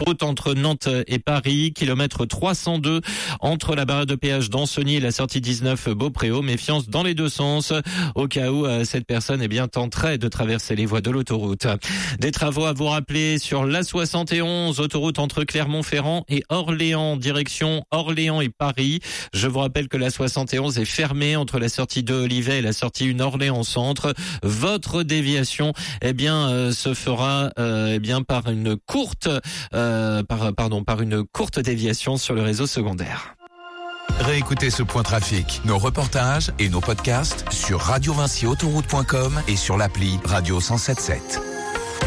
Route entre Nantes et Paris, kilomètre 302 entre la barrière de péage d'Ancenis et la sortie 19 Beaupréau. Méfiance dans les deux sens au cas où cette personne tenterait de traverser les voies de l'autoroute. Des travaux à vous rappeler sur l'A71, autoroute entre Clermont-Ferrand et Orléans, direction Orléans et Paris. Je vous rappelle que l'A71 est fermée entre la sortie de Olivet et la sortie 1 Orléans Centre. Votre déviation se fera par une courte déviation sur le réseau secondaire. Réécoutez ce point trafic, nos reportages et nos podcasts sur radiovincyautoroute.com et sur l'appli Radio 107.7.